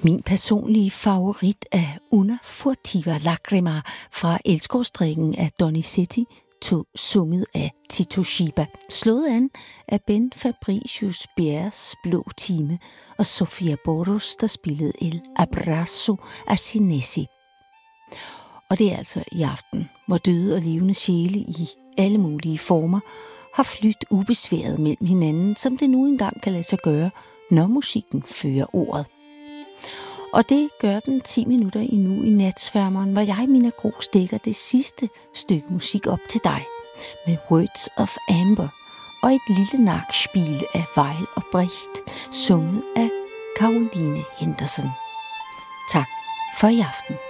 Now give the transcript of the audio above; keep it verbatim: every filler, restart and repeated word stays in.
Min personlige favorit er Una furtiva lacrima fra Elskovsdrikken af Donizetti, to sunget af Tito Schipa, slået an af Ben Fabricius Bjerres Blå Time og Sofia Boros, der spillede El Abrazo af Sinesi. Og det er altså i aften, hvor døde og levende sjæle i alle mulige former har flyttet ubesværet mellem hinanden, som det nu engang kan lade sig gøre, når musikken fører ordet. Og det gør den ti minutter endnu i natsværmeren, hvor jeg, Mina Gro, stikker det sidste stykke musik op til dig med Words of Amber og et lille nachspiel af Weil og Brecht, sunget af Caroline Henderson. Tak for i aften.